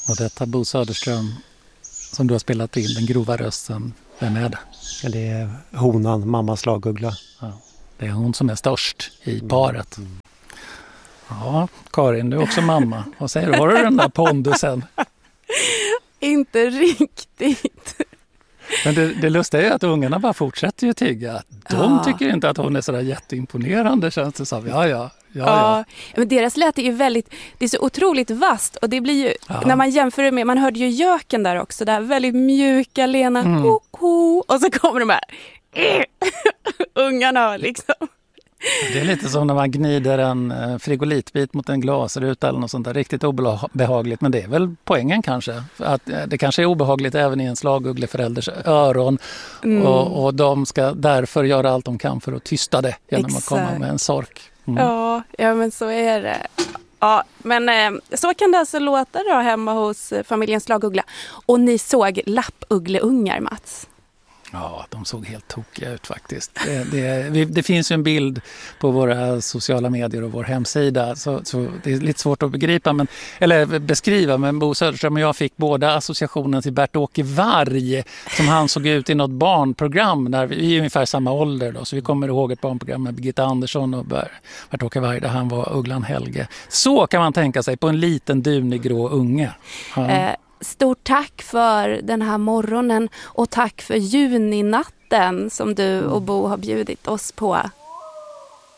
Och detta Bo Söderström som du har spelat in, den grova rösten, vem är det? Ja, det är honan, mammas slaguggla. Ja, det är hon som är störst i paret. Ja, Karin, du är också mamma. Vad säger du? Har du den där pondusen? Inte riktigt. Men det lustiga är att ungarna bara fortsätter ju tigga. De tycker inte att hon är sådär jätteimponerande, känns det som. Ja. Men deras läte är ju väldigt, det är så otroligt vast och det blir ju, när man jämför det med, man hörde ju göken där också, där väldigt mjuka, lena, koko, och så kommer de här ungarna liksom. Det är lite som när man gnider en frigolitbit mot en glasruta eller något sånt där. Riktigt obehagligt, men det är väl poängen kanske. Att det kanske är obehagligt även i en slaguggleförälders öron. Och de ska därför göra allt de kan för att tysta det genom att komma med en sork. Ja, men så är det. Ja, men så kan det alltså låta då hemma hos familjen Slaguggla. Och ni såg lappuggleungar, Mats? Ja, de såg helt tokiga ut faktiskt. Det finns ju en bild på våra sociala medier och vår hemsida, så det är lite svårt att beskriva, men Bo Söderström och jag fick båda associationen till Bert-Åke Varg, som han såg ut i något barnprogram när vi är ungefär samma ålder då, så vi kommer ihåg ett barnprogram med Birgitta Andersson och Bert-Åke Varg där han var Ugglan Helge. Så kan man tänka sig på en liten dunig grå unge. Ja. Stort tack för den här morgonen och tack för juninatten som du och Bo har bjudit oss på.